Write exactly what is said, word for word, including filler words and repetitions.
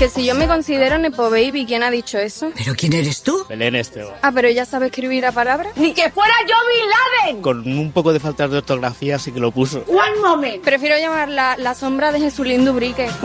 Que si yo me considero Nepo Baby, ¿quién ha dicho eso? ¿Pero quién eres tú? Belén Esteban. Ah, pero ella sabe escribir a palabras. ¡Ni que fuera yo Bin Laden! Con un poco de falta de ortografía sí que lo puso. One moment. Prefiero llamarla la sombra de Jesulín Dubrique.